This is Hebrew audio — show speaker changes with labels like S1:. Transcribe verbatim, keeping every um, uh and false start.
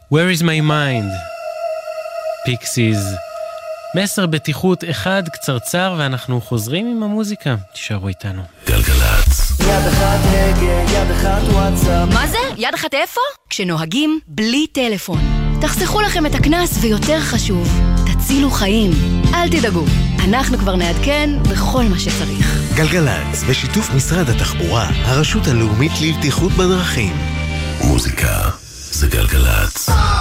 S1: Where is my mind? פיקסיז. מסר בטיחות אחד קצרצר ואנחנו חוזרים עם המוזיקה. תישארו איתנו.
S2: גלגלץ.
S3: יד אחת הגה, יד אחת וואטסאפ.
S4: מה זה? יד אחת איפה? כשנוהגים בלי טלפון. תחסכו לכם את הכנס ויותר חשוב, תצילו חיים. אל תדאגו, אנחנו כבר נעדכן בכל מה שצריך.
S2: גלגלץ, בשיתוף משרד התחבורה, הרשות הלאומית לבטיחות בדרכים. מוזיקה זה גלגלץ.